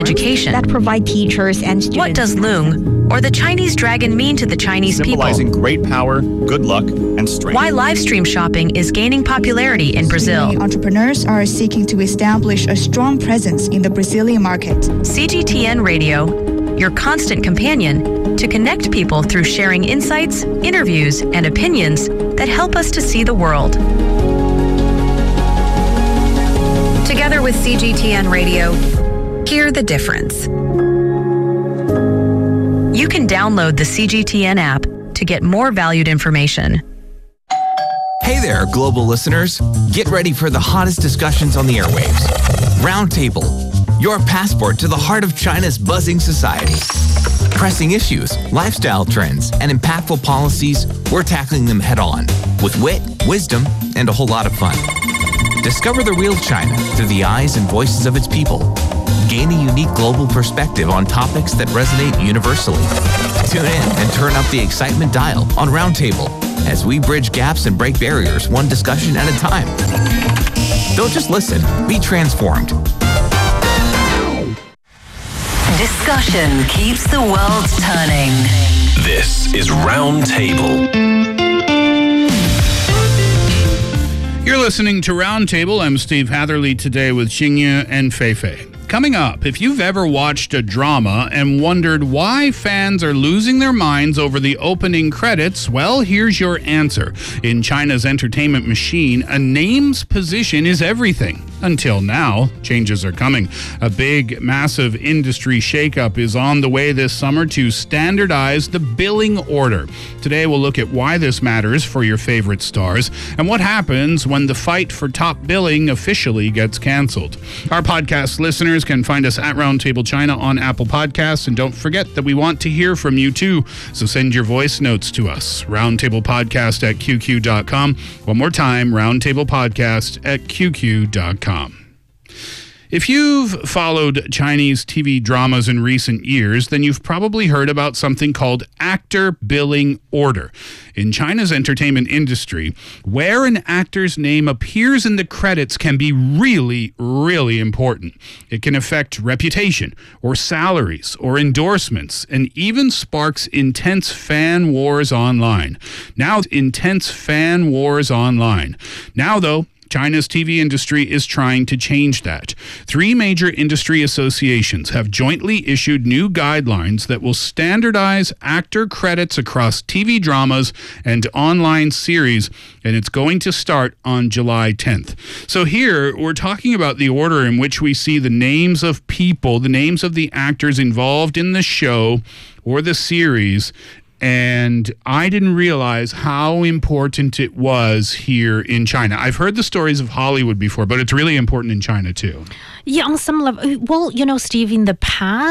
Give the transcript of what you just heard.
education that provide teachers and students. What does Lung or the Chinese dragon mean to the Chinese symbolizing people? Great power, good luck, and strength. Why live stream shopping is gaining popularity in Brazil. Many entrepreneurs are seeking to establish a strong presence in the Brazilian market. CGTN Radio, your constant companion to connect people through sharing insights, interviews, and opinions that help us to see the world. Together with CGTN Radio, hear the difference. You can download the CGTN app to get more valued information. Hey there, global listeners. Get ready for the hottest discussions on the airwaves. Roundtable, your passport to the heart of China's buzzing society. Pressing issues, lifestyle trends, and impactful policies, we're tackling them head on with wit, wisdom, and a whole lot of fun. Discover the real China through the eyes and voices of its people. Gain a unique global perspective on topics that resonate universally. Tune in and turn up the excitement dial on Roundtable as we bridge gaps and break barriers one discussion at a time. Don't just listen, be transformed. Discussion keeps the world turning. This is Roundtable. You're listening to Roundtable. I'm Steve Hatherley today with Xingye and Feifei. Coming up, if you've ever watched a drama and wondered why fans are losing their minds over the opening credits, well, here's your answer. In China's entertainment machine, a name's position is everything. Until now, changes are coming. A big, massive industry shakeup is on the way this summer to standardize the billing order. Today, we'll look at why this matters for your favorite stars and what happens when the fight for top billing officially gets canceled. Our podcast listeners can find us at Roundtable China on Apple Podcasts, and don't forget that we want to hear from you too, so send your voice notes to us. roundtablepodcast@qq.com. One more time, roundtablepodcast@qq.com. If you've followed Chinese TV dramas in recent years, then you've probably heard about something called actor billing order. In China's entertainment industry, where an actor's name appears in the credits can be really, really important. It can affect reputation or salaries or endorsements and even sparks intense fan wars online. Now, though, China's TV industry is trying to change that. 3 major industry associations have jointly issued new guidelines that will standardize actor credits across TV dramas and online series, and it's going to start on July 10th. So here, we're talking about the order in which we see the names of people, the names of the actors involved in the show or the series. And I didn't realize how important it was here in China. I've heard the stories of Hollywood before, but it's really important in China too. Yeah, on some level. Well, Steve, in the past,